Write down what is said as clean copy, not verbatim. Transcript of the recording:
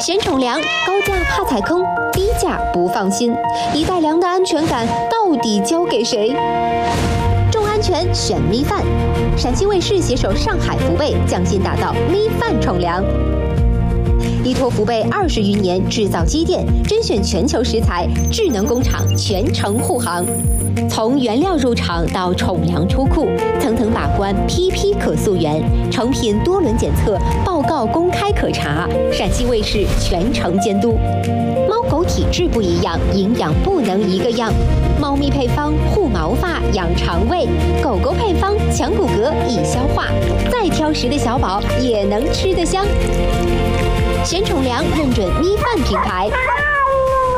嫌宠粮，高价怕踩坑，低价不放心，一袋粮的安全感到底交给谁？重安全选米饭，陕西卫视携手上海福贝匠心打造米饭宠粮。依托福贝20余年制造积淀，甄选全球食材，智能工厂全程护航。从原料入场到宠粮出库，层层把关，批批可溯源，成品多轮检测，报告公开可查。陕西卫视全程监督。猫狗体质不一样，营养不能一个样。猫咪配方护毛发、养肠胃，狗狗配方强骨骼、易消化。再挑食的小宝也能吃得香。嫌宠粮认准米饭品牌。